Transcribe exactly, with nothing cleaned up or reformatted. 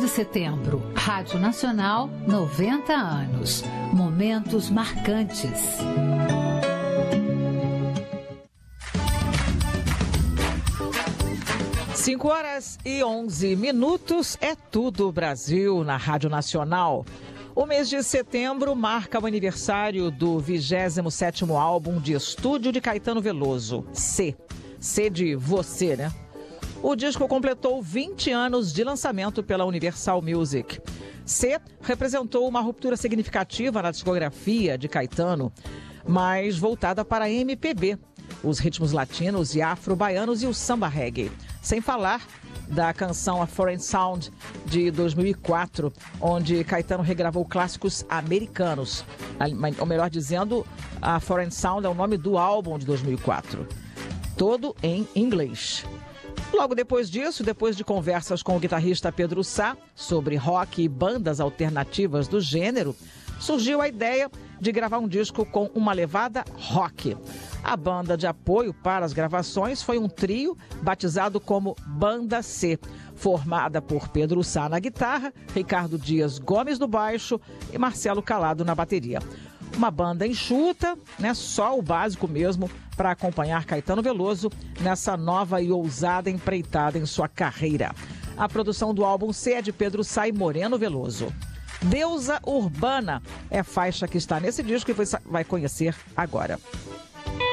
setembro, Rádio Nacional, noventa anos. Momentos marcantes. cinco horas e onze minutos, é tudo Brasil na Rádio Nacional. O mês de setembro marca o aniversário do vigésimo sétimo álbum de estúdio de Caetano Veloso, C. C de Você, né? O disco completou vinte anos de lançamento pela Universal Music. C representou uma ruptura significativa na discografia de Caetano, mas voltada para a M P B, os ritmos latinos e afro-baianos e o samba reggae. Sem falar da canção A Foreign Sound, de dois mil e quatro, onde Caetano regravou clássicos americanos. Ou melhor dizendo, A Foreign Sound é o nome do álbum de dois mil e quatro. Todo em inglês. Logo depois disso, depois de conversas com o guitarrista Pedro Sá sobre rock e bandas alternativas do gênero, surgiu a ideia de gravar um disco com uma levada rock. A banda de apoio para as gravações foi um trio batizado como Banda C, formada por Pedro Sá na guitarra, Ricardo Dias Gomes no baixo e Marcelo Calado na bateria. Uma banda enxuta, né, só o básico mesmo para acompanhar Caetano Veloso nessa nova e ousada empreitada em sua carreira. A produção do álbum C é de Pedro Sá e Moreno Veloso. Deusa Urbana é faixa que está nesse disco e você vai conhecer agora.